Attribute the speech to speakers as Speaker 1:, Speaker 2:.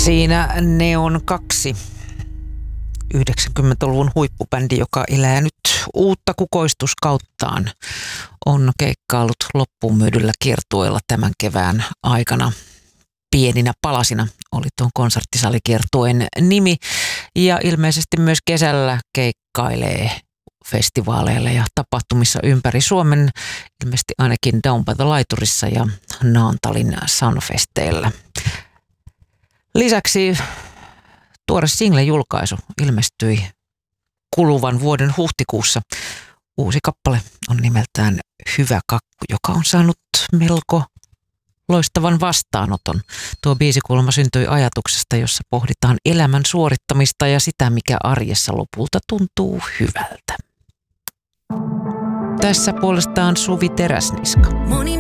Speaker 1: Siinä Neon 2, 90-luvun huippubändi, joka elää nyt uutta kukoistuskauttaan, on keikkaillut loppuun myydyllä kiertueella tämän kevään aikana. Pieninä palasina oli tuon konserttisalikiertueen nimi, ja ilmeisesti myös kesällä keikkailee festivaaleilla ja tapahtumissa ympäri Suomen, ilmeisesti ainakin Down by the Laiturissa ja Naantalin Sunfesteillä. Lisäksi tuore single-julkaisu ilmestyi kuluvan vuoden huhtikuussa. Uusi kappale on nimeltään Hyvä kakku, joka on saanut melko loistavan vastaanoton. Tuo biisikulma syntyi ajatuksesta, jossa pohditaan elämän suorittamista ja sitä, mikä arjessa lopulta tuntuu hyvältä. Tässä puolestaan Suvi Teräsniska.